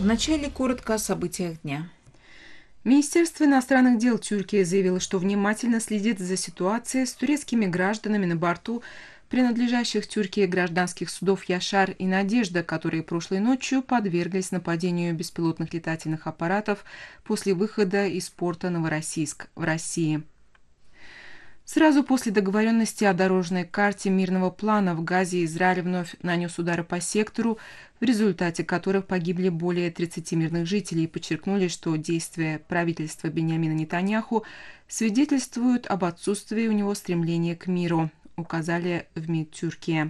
Вначале коротко о событиях дня. Министерство иностранных дел Тюркии заявило, что внимательно следит за ситуацией с турецкими гражданами на борту принадлежащих Тюркии гражданских судов «Яшар» и «Надежда», которые прошлой ночью подверглись нападению беспилотных летательных аппаратов после выхода из порта Новороссийск в России. Сразу после договоренности о дорожной карте мирного плана в Газе Израиль вновь нанес удары по сектору, в результате которых погибли более 30 мирных жителей, и подчеркнули, что действия правительства Биньямина Нетаньяху свидетельствуют об отсутствии у него стремления к миру, указали в МИД Тюркии.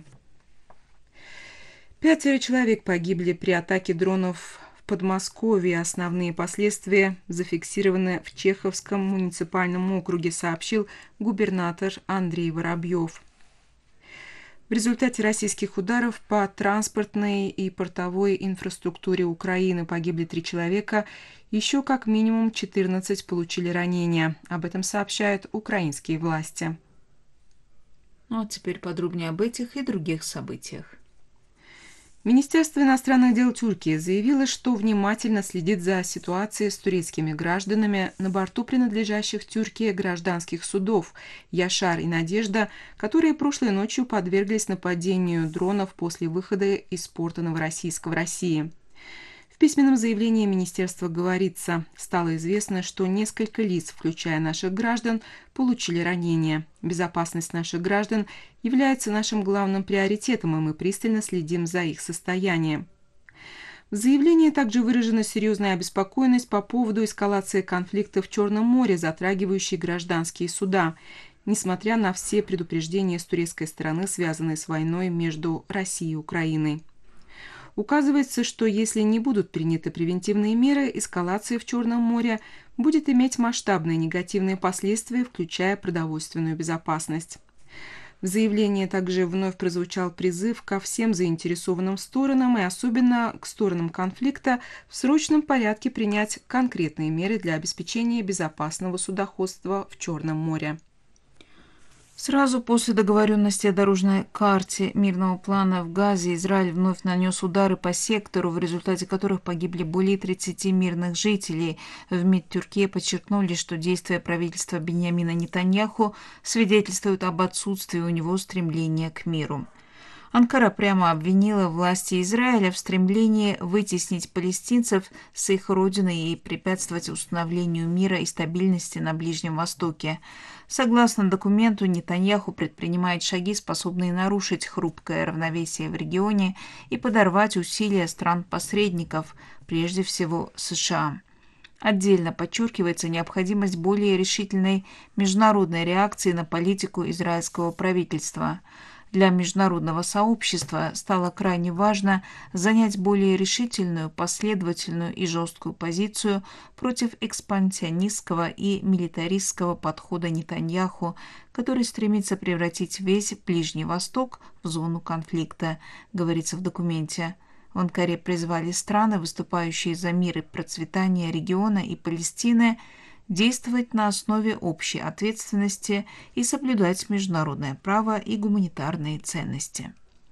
5 человек погибли при атаке дронов в Подмосковье. Основные последствия зафиксированы в Чеховском муниципальном округе, сообщил губернатор Андрей Воробьев. В результате российских ударов по транспортной и портовой инфраструктуре Украины погибли 3 человека, еще как минимум 14 получили ранения. Об этом сообщают украинские власти. Ну а теперь подробнее об этих и других событиях. Министерство иностранных дел Тюркии заявило, что внимательно следит за ситуацией с турецкими гражданами на борту принадлежащих Тюркии гражданских судов «Яшар» и «Надежда», которые прошлой ночью подверглись нападению дронов после выхода из порта Новороссийска в России. В письменном заявлении министерства говорится, стало известно, что несколько лиц, включая наших граждан, получили ранения. Безопасность наших граждан является нашим главным приоритетом, и мы пристально следим за их состоянием. В заявлении также выражена серьезная обеспокоенность по поводу эскалации конфликта в Черном море, затрагивающей гражданские суда, несмотря на все предупреждения с турецкой стороны, связанные с войной между Россией и Украиной. Указывается, что если не будут приняты превентивные меры, эскалация в Черном море будет иметь масштабные негативные последствия, включая продовольственную безопасность. В заявлении также вновь прозвучал призыв ко всем заинтересованным сторонам и особенно к сторонам конфликта в срочном порядке принять конкретные меры для обеспечения безопасного судоходства в Черном море. Сразу после договоренности о дорожной карте мирного плана в Газе Израиль вновь нанес удары по сектору, в результате которых погибли более 30 мирных жителей. В МИД Тюркии подчеркнули, что действия правительства Биньямина Нетаньяху свидетельствуют об отсутствии у него стремления к миру. Анкара прямо обвинила власти Израиля в стремлении вытеснить палестинцев с их родины и препятствовать установлению мира и стабильности на Ближнем Востоке. Согласно документу, Нетаньяху предпринимает шаги, способные нарушить хрупкое равновесие в регионе и подорвать усилия стран-посредников, прежде всего США. Отдельно подчеркивается необходимость более решительной международной реакции на политику израильского правительства. Для международного сообщества стало крайне важно занять более решительную, последовательную и жесткую позицию против экспансионистского и милитаристского подхода Нетаньяху, который стремится превратить весь Ближний Восток в зону конфликта, говорится в документе. В Анкаре призвали страны, выступающие за мир и процветание региона и Палестины, действовать на основе общей ответственности и соблюдать международное право и гуманитарные ценности.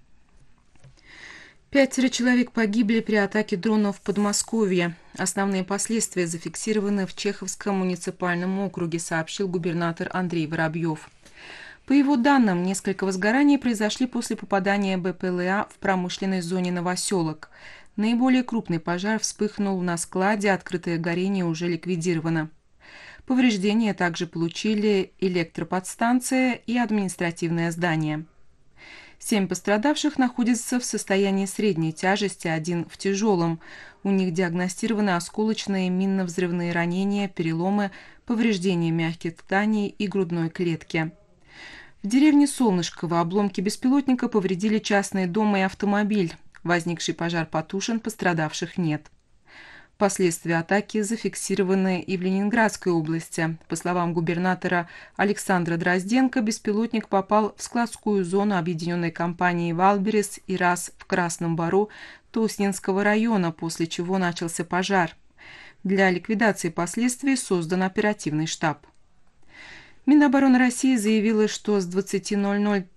5 человек погибли при атаке дронов в Подмосковье. Основные последствия зафиксированы в Чеховском муниципальном округе, сообщил губернатор Андрей Воробьев. По его данным, несколько возгораний произошли после попадания БПЛА в промышленной зоне Новоселок. Наиболее крупный пожар вспыхнул на складе, открытое горение уже ликвидировано. Повреждения также получили электроподстанция и административное здание. 7 пострадавших находятся в состоянии средней тяжести, 1 в тяжелом. У них диагностированы осколочные минно-взрывные ранения, переломы, повреждения мягких тканей и грудной клетки. В деревне Солнышково обломки беспилотника повредили частный дом и автомобиль. Возникший пожар потушен, пострадавших нет. Последствия атаки зафиксированы и в Ленинградской области. По словам губернатора Александра Дрозденко, беспилотник попал в складскую зону объединенной компании «Валберес» и РАС в Красном Бару Тоснинского района, после чего начался пожар. Для ликвидации последствий создан оперативный штаб. Минобороны России заявила, что с 20:00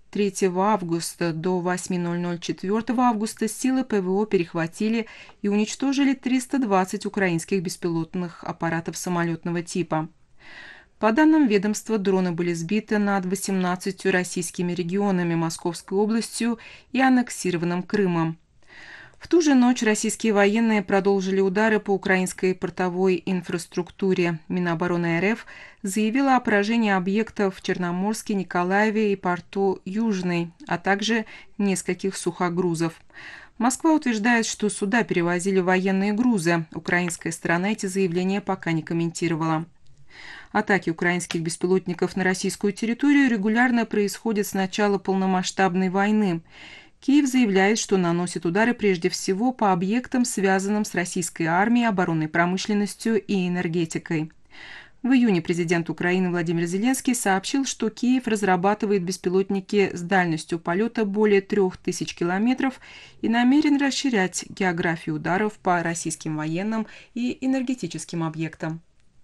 3 августа до 8:00 4 августа силы ПВО перехватили и уничтожили 320 украинских беспилотных аппаратов самолетного типа. По данным ведомства, дроны были сбиты над 18 российскими регионами, Московской областью и аннексированным Крымом. В ту же ночь российские военные продолжили удары по украинской портовой инфраструктуре. Минобороны РФ заявила о поражении объектов в Черноморске, Николаеве и порту Южный, а также нескольких сухогрузов. Москва утверждает, что суда перевозили военные грузы. Украинская сторона эти заявления пока не комментировала. Атаки украинских беспилотников на российскую территорию регулярно происходят с начала полномасштабной войны. Киев заявляет, что наносит удары прежде всего по объектам, связанным с российской армией, оборонной промышленностью и энергетикой. В июне президент Украины Владимир Зеленский сообщил, что Киев разрабатывает беспилотники с дальностью полета более 3000 километров и намерен расширять географию ударов по российским военным и энергетическим объектам.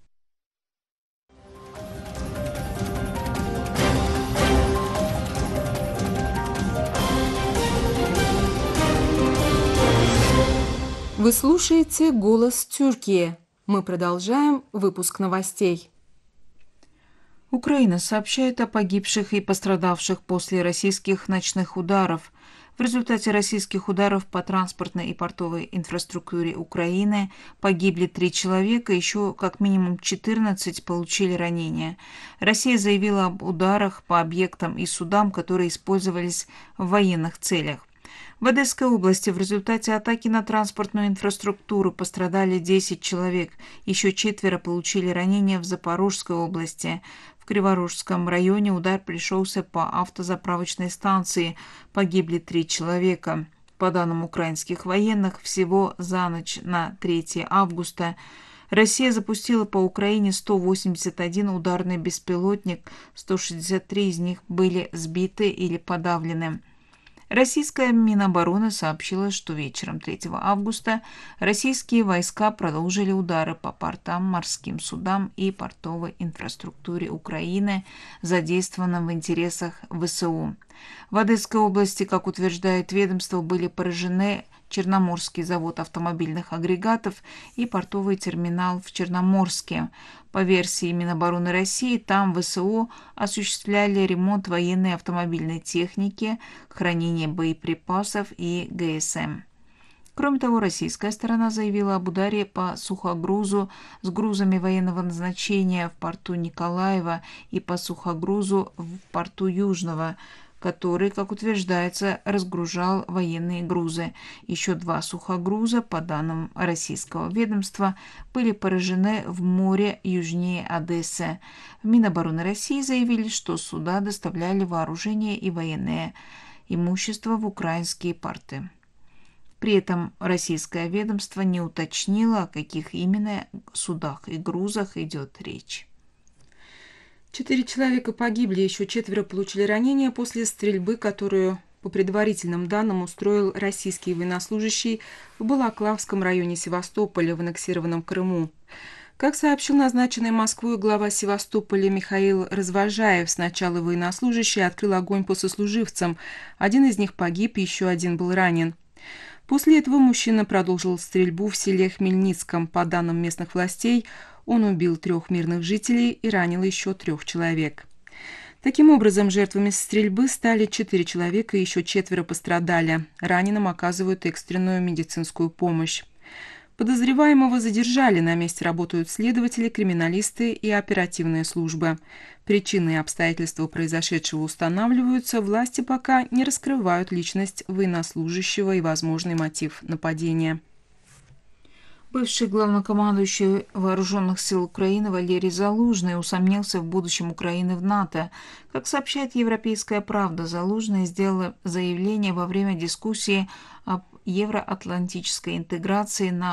Вы слушаете «Голос Тюркии». Мы продолжаем выпуск новостей. Украина сообщает о погибших и пострадавших после российских ночных ударов. В результате российских ударов по транспортной и портовой инфраструктуре Украины погибли 3 человека, еще как минимум 14 получили ранения. Россия заявила об ударах по объектам и судам, которые использовались в военных целях. В Одесской области в результате атаки на транспортную инфраструктуру пострадали 10 человек, еще 4 получили ранения в Запорожской области. В Криворужском районе удар пришелся по автозаправочной станции, погибли 3 человека. По данным украинских военных, всего за ночь на 3 августа Россия запустила по Украине 181 ударный беспилотник, 163 из них были сбиты или подавлены. Российская Минобороны сообщила, что вечером 3 августа российские войска продолжили удары по портам, морским судам и портовой инфраструктуре Украины, задействованным в интересах ВСУ. В Одесской области, как утверждает ведомство, были поражены Черноморский завод автомобильных агрегатов и портовый терминал в Черноморске. По версии Минобороны России, там ВСУ осуществляли ремонт военной автомобильной техники, хранение боеприпасов и ГСМ. Кроме того, российская сторона заявила об ударе по сухогрузу с грузами военного назначения в порту Николаева и по сухогрузу в порту Южного, который, как утверждается, разгружал военные грузы. Еще 2 сухогруза, по данным российского ведомства, были поражены в море южнее Одессы. В Минобороны России заявили, что суда доставляли вооружение и военное имущество в украинские порты. При этом российское ведомство не уточнило, о каких именно судах и грузах идет речь. 4 человека погибли, еще 4 получили ранения после стрельбы, которую, по предварительным данным, устроил российский военнослужащий в Балаклавском районе Севастополя в аннексированном Крыму. Как сообщил назначенный Москвой глава Севастополя Михаил Развожаев, сначала военнослужащий открыл огонь по сослуживцам. Один из них погиб, еще один был ранен. После этого мужчина продолжил стрельбу в селе Хмельницком. По данным местных властей, он убил 3 мирных жителей и ранил еще 3 человек. Таким образом, жертвами стрельбы стали 4 человека и еще 4 пострадали. Раненым оказывают экстренную медицинскую помощь. Подозреваемого задержали, на месте работают следователи, криминалисты и оперативные службы. Причины и обстоятельства произошедшего устанавливаются, власти пока не раскрывают личность военнослужащего и возможный мотив нападения. Бывший главнокомандующий Вооруженных сил Украины Валерий Залужный усомнился в будущем Украины в НАТО. Как сообщает «Европейская правда», Залужный сделал заявление во время дискуссии об евроатлантической интеграции на